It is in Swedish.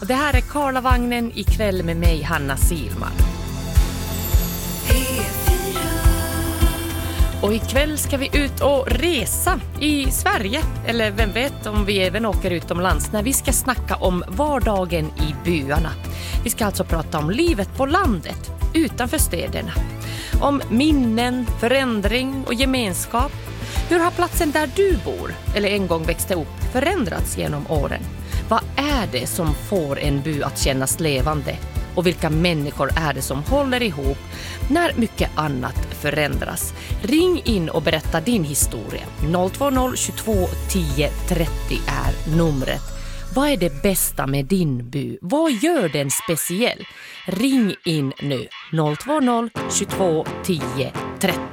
Och det här är Karlavagnen ikväll med mig, Hanna Silman. Och ikväll ska vi ut och resa i Sverige. Eller vem vet om vi även åker utomlands när vi ska snacka om vardagen i byarna. Vi ska alltså prata om livet på landet, utanför städerna. Om minnen, förändring och gemenskap. Hur har platsen där du bor, eller en gång växte upp, förändrats genom åren? Vad är det som får en by att kännas levande? Och vilka människor är det som håller ihop när mycket annat förändras? Ring in och berätta din historia. 020 22 10 30 är numret. Vad är det bästa med din by? Vad gör den speciell? Ring in nu. 020 22 10 30.